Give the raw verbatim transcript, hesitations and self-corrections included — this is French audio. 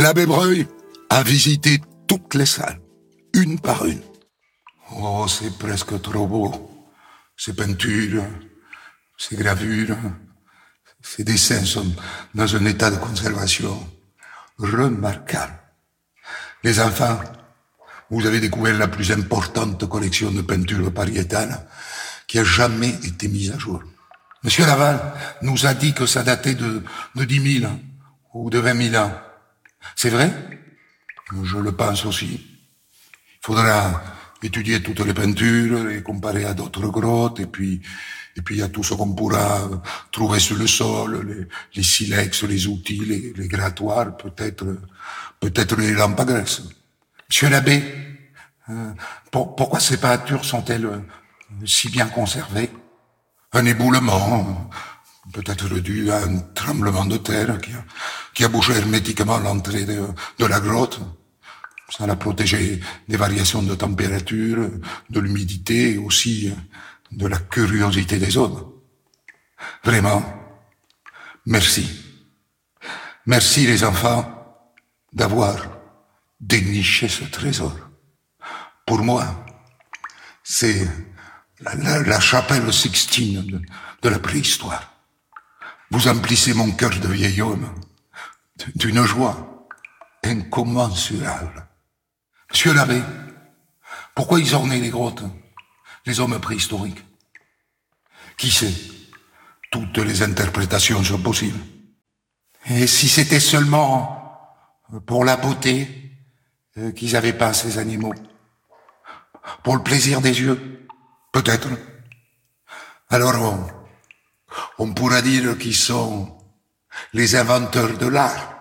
L'abbé Breuil a visité toutes les salles, une par une. Oh, c'est presque trop beau. Ces peintures, ces gravures, ces dessins sont dans un état de conservation remarquable. Les enfants, vous avez découvert la plus importante collection de peintures pariétales qui a jamais été mise à jour. Monsieur Laval nous a dit que ça datait de, de dix mille ans, ou de vingt mille ans. C'est vrai? Je le pense aussi. Il faudra étudier toutes les peintures, les comparer à d'autres grottes, et puis, et puis à tout ce qu'on pourra trouver sur le sol, les, les silex, les outils, les, les grattoirs, peut-être, peut-être les lampes à graisse. Monsieur l'abbé, euh, pour, pourquoi ces peintures sont-elles euh, si bien conservées? Un éboulement, peut-être dû à un tremblement de terre qui a, qui a bouché hermétiquement l'entrée de, de la grotte. Ça l'a protégé des variations de température, de l'humidité et aussi de la curiosité des hommes. Vraiment, merci. Merci les enfants d'avoir déniché ce trésor. Pour moi, c'est la, la, la chapelle Sixtine de, de la préhistoire. Vous emplissez mon cœur de vieil homme d'une joie incommensurable. Monsieur l'abbé, pourquoi ils ornaient les grottes, les hommes préhistoriques? Qui sait? Toutes les interprétations sont possibles. Et si c'était seulement pour la beauté euh, qu'ils avaient peint ces animaux? Pour le plaisir des yeux? Peut-être. Alors on, on pourra dire qu'ils sont les inventeurs de l'art.